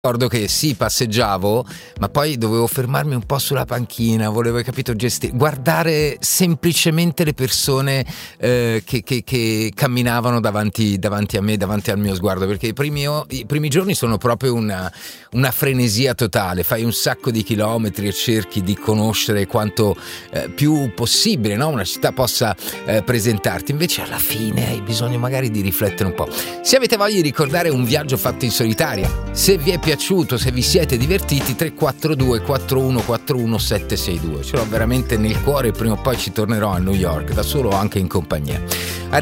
Ricordo che sì, passeggiavo, ma poi dovevo fermarmi un po' sulla panchina, volevo, capito, guardare semplicemente le persone che camminavano davanti a me, davanti al mio sguardo, perché i primi giorni sono proprio una frenesia totale, fai un sacco di chilometri e cerchi di conoscere quanto più possibile, no? Una città possa presentarti, invece alla fine hai bisogno magari di riflettere un po'. Se avete voglia di ricordare un viaggio fatto in solitaria, se vi è piaciuto, se vi siete divertiti, 342 4141 762. Ce l'ho veramente nel cuore e prima o poi ci tornerò a New York, da solo o anche in compagnia.